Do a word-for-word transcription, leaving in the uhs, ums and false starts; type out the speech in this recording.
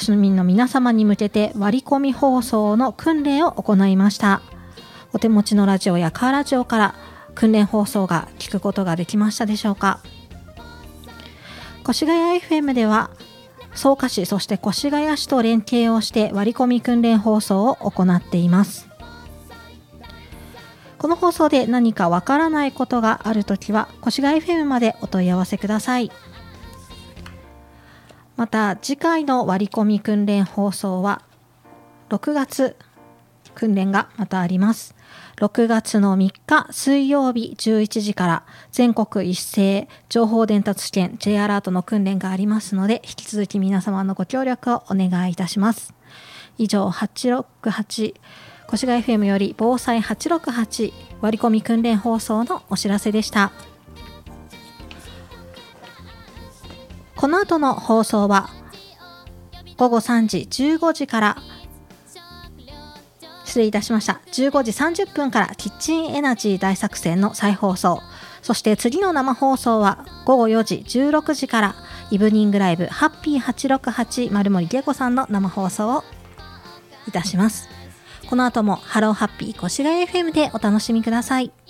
市民の皆様に向けて割り込み放送の訓練を行いました。お手持ちのラジオやカーラジオから訓練放送が聞くことができましたでしょうか。越谷 エフエム では草加市そして越谷市と連携をして割り込み訓練放送を行っています。この放送で何かわからないことがあるときは越谷 エフエム までお問い合わせください。また次回の割り込み訓練放送はろくがつ訓練がまたあります。ろくがつのみっか水曜日じゅういちじから全国一斉情報伝達試験 J アラートの訓練がありますので、引き続き皆様のご協力をお願いいたします。以上、はちろくはち越谷 エフエム より防災はちろくはち割り込み訓練放送のお知らせでした。この後の放送はごごさんじじゅうごじから失礼いたしましたじゅうごじさんじゅっぷんからキッチンエナジー大作戦の再放送、そして次の生放送はごごよじじゅうろくじからイブニングライブハッピーはちろくはち丸森恵子さんの生放送をいたします。この後もハローハッピー越谷 エフエム でお楽しみください。